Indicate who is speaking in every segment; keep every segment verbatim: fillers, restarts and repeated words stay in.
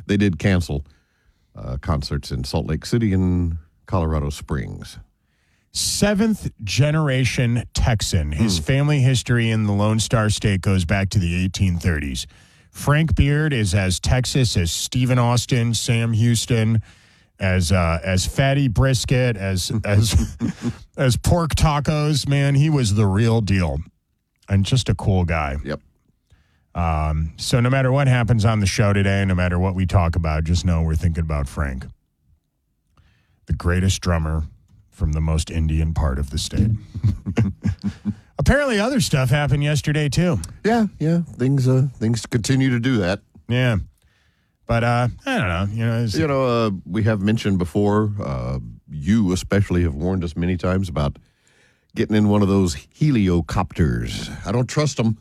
Speaker 1: they did cancel uh, concerts in Salt Lake City and Colorado Springs.
Speaker 2: Seventh generation Texan. His mm. family history in the Lone Star State goes back to the eighteen thirties. Frank Beard is as Texas as Stephen Austin, Sam Houston, as uh, as Fatty Brisket, as as as pork tacos. Man, he was the real deal, and just a cool guy.
Speaker 1: Yep.
Speaker 2: Um, so no matter what happens on the show today, no matter what we talk about, just know we're thinking about Frank, the greatest drummer from the most Indian part of the state. Apparently other stuff happened yesterday, too.
Speaker 1: Yeah, yeah. Things uh, things continue to do that.
Speaker 2: Yeah. But, uh, I don't know. You know, it's,
Speaker 1: you know uh, we have mentioned before, uh, you especially have warned us many times about getting in one of those heliocopters. I don't trust them.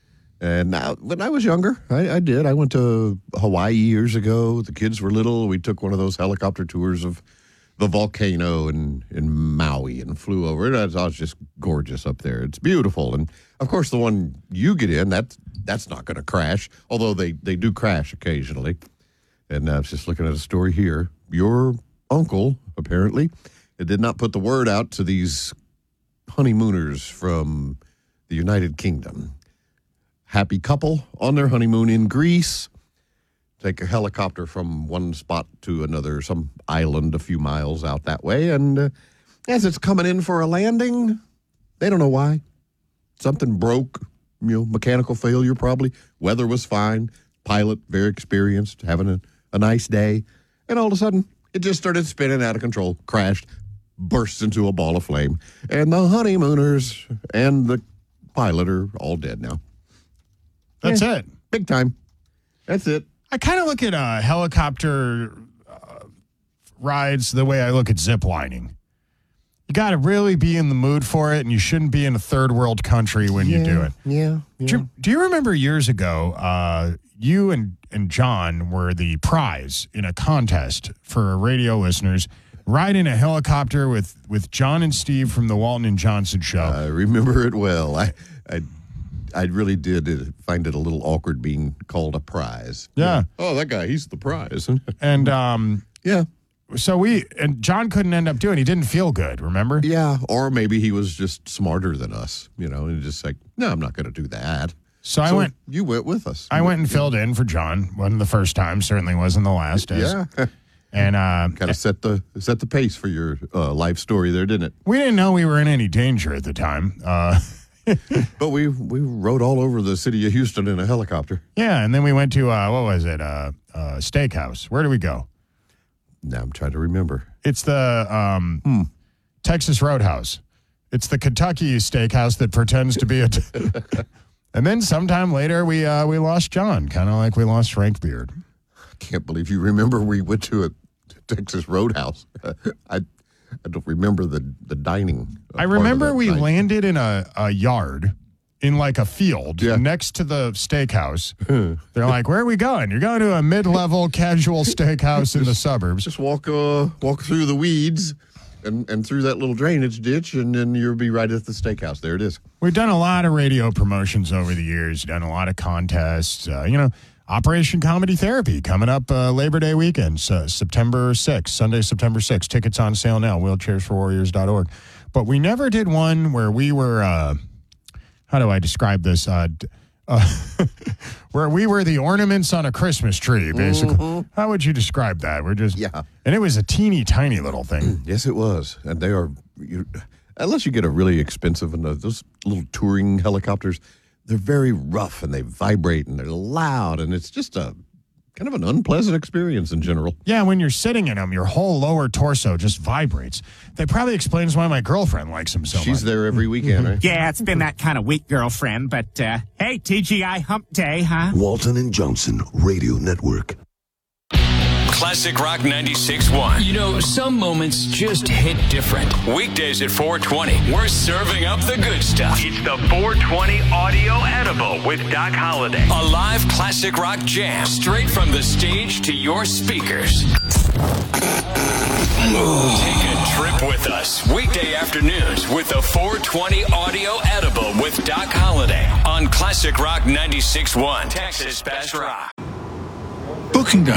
Speaker 1: And now, when I was younger, I, I did. I went to Hawaii years ago. The kids were little. We took one of those helicopter tours of the volcano in, in Maui and flew over it. It was just gorgeous up there. It's beautiful. And, of course, the one you get in, that, that's not going to crash, although they, they do crash occasionally. And I was just looking at a story here. Your uncle, apparently, did not put the word out to these honeymooners from the United Kingdom. Happy couple on their honeymoon in Greece. Take a helicopter from one spot to another, some island a few miles out that way. And uh, as it's coming in for a landing, they don't know why. Something broke, you know, mechanical failure probably. Weather was fine. Pilot, very experienced, having a, a nice day. And all of a sudden, it just started spinning out of control, crashed, burst into a ball of flame. And the honeymooners and the pilot are all dead now.
Speaker 2: That's
Speaker 1: yeah,
Speaker 2: it.
Speaker 1: Big time. That's it.
Speaker 2: I kind of look at uh, helicopter uh, rides the way I look at zip lining. You got to really be in the mood for it, and you shouldn't be in a third world country when
Speaker 1: yeah,
Speaker 2: you do it.
Speaker 1: Yeah. yeah.
Speaker 2: Do, you, do you remember years ago, uh, you and, and John were the prize in a contest for radio listeners, riding a helicopter with, with John and Steve from the Walton and Johnson show?
Speaker 1: I remember it well. I I I really did find it a little awkward being called a prize.
Speaker 2: Yeah.
Speaker 1: yeah. Oh, that guy, he's the prize.
Speaker 2: and, um,
Speaker 1: yeah.
Speaker 2: So we, and John couldn't end up doing, he didn't feel good, remember?
Speaker 1: Yeah. Or maybe he was just smarter than us, you know, and just like, no, I'm not going to do that.
Speaker 2: So, so I went.
Speaker 1: You went with us.
Speaker 2: I went and yeah. filled in for John. Wasn't the first time, certainly wasn't the last. As,
Speaker 1: yeah.
Speaker 2: And, uh,
Speaker 1: kind of set the, set the pace for your uh, life story there, didn't it?
Speaker 2: We didn't know we were in any danger at the time. Uh,
Speaker 1: But we we rode all over the city of Houston in a helicopter.
Speaker 2: Yeah, and then we went to, uh, what was it, uh, uh, Steakhouse. Where do we go?
Speaker 1: Now I'm trying to remember.
Speaker 2: It's the um, hmm. Texas Roadhouse. It's the Kentucky Steakhouse that pretends to be a... T- and then sometime later, we uh, we lost John, kind of like we lost Frank Beard.
Speaker 1: I can't believe you remember we went to a Texas Roadhouse. I... I don't remember the, the dining.
Speaker 2: I remember we night. landed in a, a yard in like a field yeah. next to the steakhouse. They're like, where are we going? You're going to a mid-level casual steakhouse in the suburbs.
Speaker 1: Just walk uh, walk through the weeds and, and through that little drainage ditch, and then you'll be right at the steakhouse. There it is.
Speaker 2: We've done a lot of radio promotions over the years, done a lot of contests, uh, you know. Operation Comedy Therapy coming up uh, Labor Day weekend, uh, September sixth, Sunday, September sixth. Tickets on sale now, wheelchairs for warriors dot org. But we never did one where we were, uh, how do I describe this? Uh, uh, where we were the ornaments on a Christmas tree, basically. Mm-hmm. How would you describe that? We're just,
Speaker 1: yeah.
Speaker 2: And it was a teeny tiny little thing.
Speaker 1: Yes, it was. And they are, you, unless you get a really expensive, and those little touring helicopters, they're very rough and they vibrate and they're loud, and it's just a kind of an unpleasant experience in general.
Speaker 2: Yeah, when you're sitting in them, your whole lower torso just vibrates. That probably explains why my girlfriend likes them so
Speaker 1: She's
Speaker 2: much.
Speaker 1: She's there every weekend, right?
Speaker 3: Yeah, it's been that kind of week, girlfriend, but uh, hey, T G I hump day, huh?
Speaker 4: Walton and Johnson Radio Network.
Speaker 5: Classic Rock ninety-six point one.
Speaker 6: You know, some moments just hit different.
Speaker 5: Weekdays at four twenty, we're serving up the good stuff.
Speaker 7: It's the four twenty Audio Edible with Doc Holliday.
Speaker 5: A live classic rock jam straight from the stage to your speakers. Take a trip with us. Weekday afternoons with the four twenty Audio Edible with Doc Holliday on Classic Rock ninety-six point one. Texas Best Rock.
Speaker 6: Booking dot